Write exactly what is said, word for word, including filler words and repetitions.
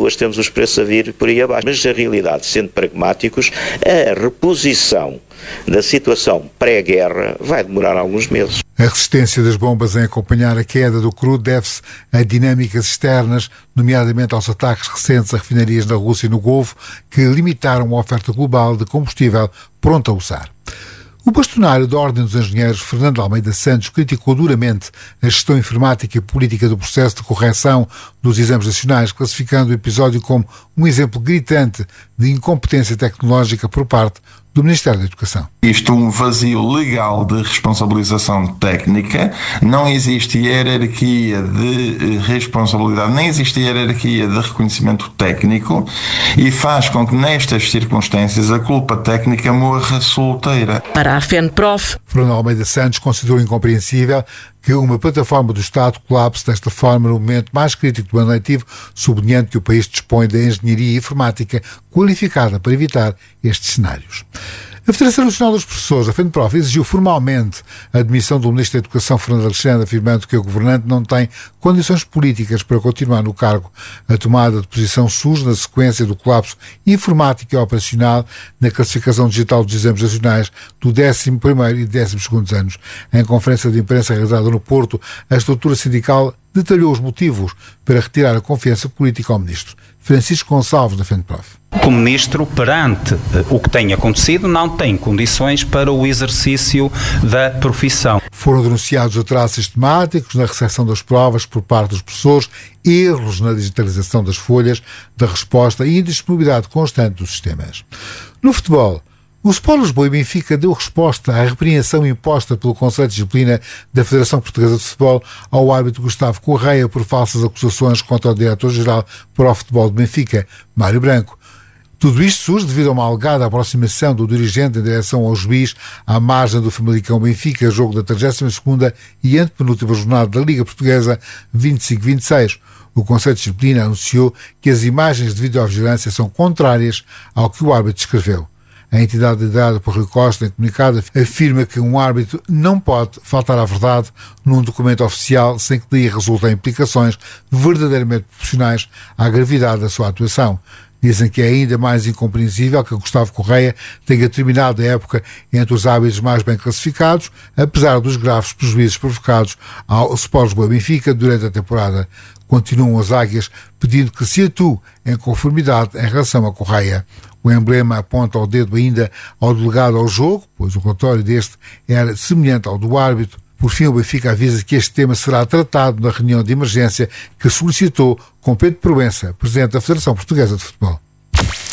depois temos os preços a vir por aí abaixo. Mas, na realidade, sendo pragmáticos, a reposição da situação pré-guerra vai demorar alguns meses. A resistência das bombas em acompanhar a queda do crudo deve-se a dinâmicas externas, nomeadamente aos ataques recentes a refinarias na Rússia e no Golfo, que limitaram a oferta global de combustível pronto a usar. O bastonário da Ordem dos Engenheiros, Fernando Almeida Santos, criticou duramente a gestão informática e política do processo de correção dos exames nacionais, classificando o episódio como um exemplo gritante de incompetência tecnológica por parte do Ministério da Educação. Isto é um vazio legal de responsabilização técnica, não existe hierarquia de responsabilidade, nem existe hierarquia de reconhecimento técnico e faz com que nestas circunstâncias a culpa técnica morra solteira. Para a FENPROF, Fernando Almeida Santos considerou incompreensível que uma plataforma do Estado colapse desta forma no momento mais crítico do ano letivo, sublinhando que o país dispõe da engenharia informática qualificada para evitar estes cenários. A Federação Nacional dos Professores, a FENPROF, exigiu formalmente a admissão do Ministro da Educação, Fernando Alexandre, afirmando que o governante não tem condições políticas para continuar no cargo. A tomada de posição surge na sequência do colapso informático e operacional na classificação digital dos exames nacionais do décimo primeiro e décimo segundo anos. Em conferência de imprensa realizada no Porto, a estrutura sindical detalhou os motivos para retirar a confiança política ao Ministro. Francisco Gonçalves, da FENPROF. O Ministro, perante o que tem acontecido, não tem condições para o exercício da profissão. Foram denunciados atrasos sistemáticos na recepção das provas por parte dos professores, erros na digitalização das folhas da resposta e indisponibilidade constante dos sistemas. No futebol, o Sport Lisboa e Benfica deu resposta à repreensão imposta pelo Conselho de Disciplina da Federação Portuguesa de Futebol ao árbitro Gustavo Correia por falsas acusações contra o diretor-geral para o futebol de Benfica, Mário Branco. Tudo isto surge devido a uma alegada aproximação do dirigente em direção ao juiz à margem do Famalicão Benfica, jogo da trigésima segunda e antepenúltima jornada da Liga Portuguesa vinte e cinco vinte e seis. O Conselho de Disciplina anunciou que as imagens de videovigilância são contrárias ao que o árbitro escreveu. A entidade liderada por Rui Costa, em comunicado, afirma que um árbitro não pode faltar à verdade num documento oficial sem que daí resultem implicações verdadeiramente proporcionais à gravidade da sua atuação. Dizem que é ainda mais incompreensível que Gustavo Correia tenha terminado a época entre os árbitros mais bem classificados, apesar dos graves prejuízos provocados ao Sport Lisboa e Benfica durante a temporada. Continuam as águias pedindo que se atue em conformidade em relação a Correia. O emblema aponta o dedo ainda ao delegado ao jogo, pois o relatório deste era semelhante ao do árbitro. Por fim, o Benfica avisa que este tema será tratado na reunião de emergência que solicitou com Pedro Proença, presidente da Federação Portuguesa de Futebol.